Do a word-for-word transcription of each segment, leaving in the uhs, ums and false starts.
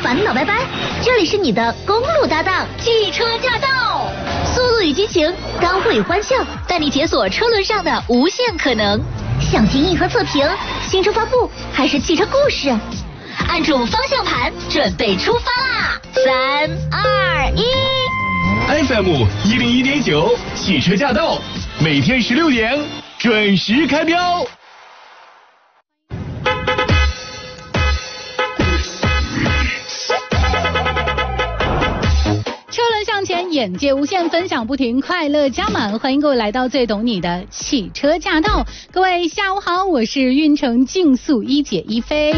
烦恼拜拜，这里是你的公路搭档汽车驾到，速度与激情，干货与欢笑，带你解锁车轮上的无限可能。想听硬核测评、新车发布，还是汽车故事？按住方向盘，准备出发啦！三二一 ，F M 一零一点九，汽车驾到，每天十六点准时开标。 车轮向前，眼界无限，分享不停，快乐加满。欢迎各位来到最懂你的汽车驾到。各位下午好，我是运城竞速一姐一飞。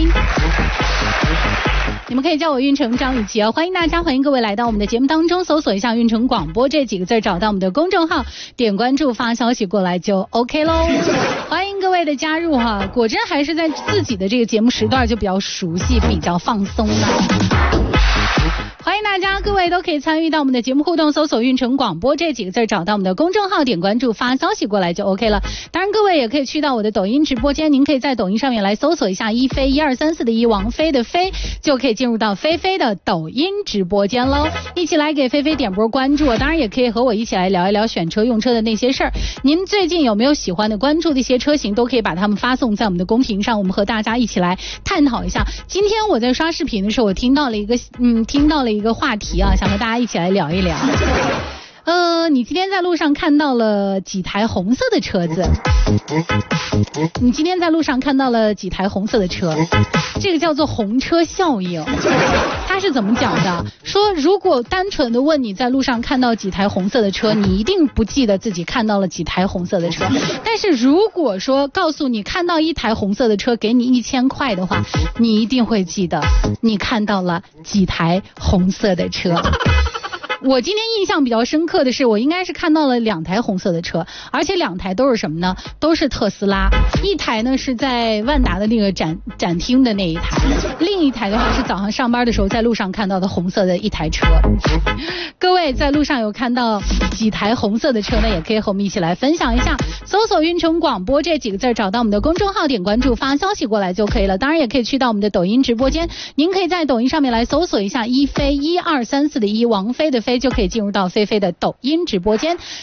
你们可以叫我运城张雨绮啊！欢迎大家，欢迎各位来到我们的节目当中，搜索一下运城广播这几个字，找到我们的公众号，点关注发消息过来就 OK 喽。欢迎各位的加入哈！果真还是在自己的这个节目时段就比较熟悉，比较放松了。欢迎大家，各位都可以参与到我们的节目互动，搜索运城广播这几个字，找到我们的公众号，点关注发消息过来就 OK 了。当然各位也可以去到我的抖音直播间，您可以在抖音上面来搜索一下一飞一二三四的一王菲的飞，就可以进入到菲菲的抖音直播间喽，一起来给菲菲点波关注。当然也可以和我一起来聊一聊选车用车的那些事儿。您最近有没有喜欢的关注的一些车型，都可以把它们发送在我们的公屏上，我们和大家一起来探讨一下。今天我在刷视频的时候，我听到了一个嗯听到了一个话题啊，想和大家一起来聊一聊。呃，你今天在路上看到了几台红色的车子？你今天在路上看到了几台红色的车？这个叫做红车效应。它是怎么讲的？说如果单纯的问你在路上看到几台红色的车，你一定不记得自己看到了几台红色的车。但是如果说告诉你看到一台红色的车给你一千块的话，你一定会记得你看到了几台红色的车。我今天印象比较深刻的是，我应该是看到了两台红色的车，而且两台都是什么呢？都是特斯拉。一台呢是在万达的那个展展厅的那一台，另一台的话是早上上班的时候在路上看到的红色的一台车。各位在路上有看到几台红色的车呢？也可以和我们一起来分享一下。搜索运城广播这几个字，找到我们的公众号，点关注发消息过来就可以了。当然也可以去到我们的抖音直播间，您可以在抖音上面来搜索一下一飞一二三四的一王菲的飞，就可以进入到菲菲的抖音直播间。